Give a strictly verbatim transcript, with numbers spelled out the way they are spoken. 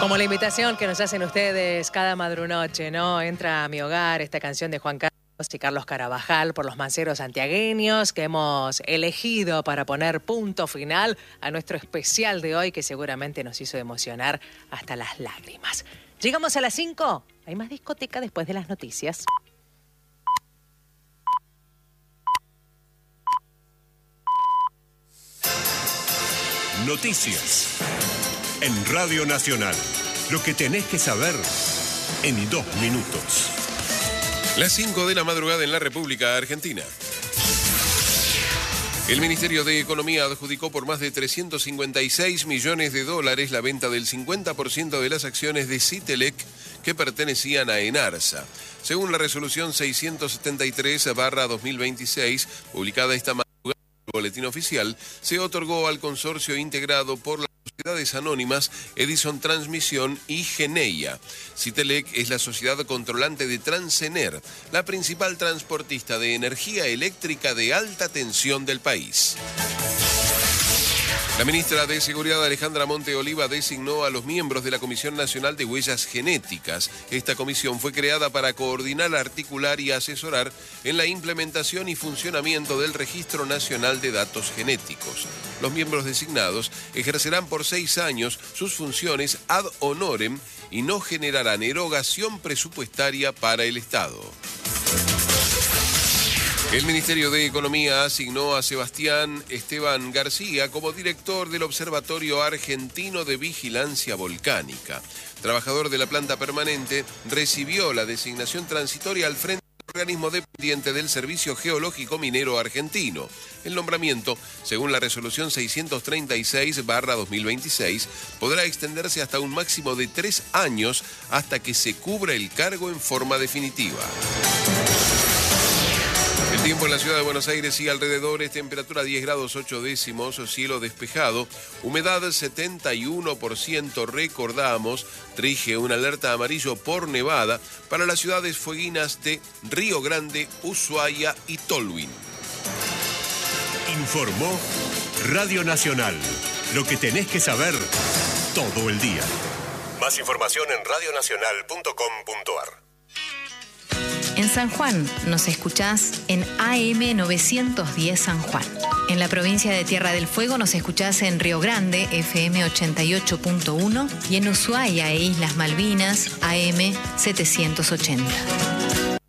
Como la invitación que nos hacen ustedes cada madrunoche, ¿no? Entra a mi hogar esta canción de Juan Carlos y Carlos Carabajal por los manceros santiagueños que hemos elegido para poner punto final a nuestro especial de hoy que seguramente nos hizo emocionar hasta las lágrimas. Llegamos a las cinco. Hay más discoteca después de las noticias. Noticias en Radio Nacional. Lo que tenés que saber en dos minutos. Las cinco de la madrugada en la República Argentina. El Ministerio de Economía adjudicó por más de trescientos cincuenta y seis millones de dólares la venta del cincuenta por ciento de las acciones de Citelec que pertenecían a Enarsa. Según la resolución seiscientos setenta y tres barra dos mil veintiséis, publicada esta madrugada en el Boletín Oficial, se otorgó al consorcio integrado por la Sociedades Anónimas, Edison Transmisión y Geneia. Citelec es la sociedad controlante de Transener, la principal transportista de energía eléctrica de alta tensión del país. La ministra de Seguridad, Alejandra Monte Oliva, designó a los miembros de la Comisión Nacional de Huellas Genéticas. Esta comisión fue creada para coordinar, articular y asesorar en la implementación y funcionamiento del Registro Nacional de Datos Genéticos. Los miembros designados ejercerán por seis años sus funciones ad honorem y no generarán erogación presupuestaria para el Estado. El Ministerio de Economía asignó a Sebastián Esteban García como director del Observatorio Argentino de Vigilancia Volcánica. Trabajador de la planta permanente, recibió la designación transitoria al frente del organismo dependiente del Servicio Geológico Minero Argentino. El nombramiento, según la resolución seiscientos treinta y seis barra dos mil veintiséis, podrá extenderse hasta un máximo de tres años hasta que se cubra el cargo en forma definitiva. El tiempo en la ciudad de Buenos Aires y alrededores, temperatura diez grados ocho décimos, cielo despejado, humedad setenta y uno por ciento, recordamos, rige una alerta amarillo por nevada para las ciudades fueguinas de Río Grande, Ushuaia y Tolwyn. Informó Radio Nacional. Lo que tenés que saber todo el día. Más información en radio nacional punto com punto a r. En San Juan nos escuchás en A M novecientos diez San Juan. En la provincia de Tierra del Fuego nos escuchás en Río Grande, F M ochenta y ocho punto uno, y en Ushuaia e Islas Malvinas, A M setecientos ochenta.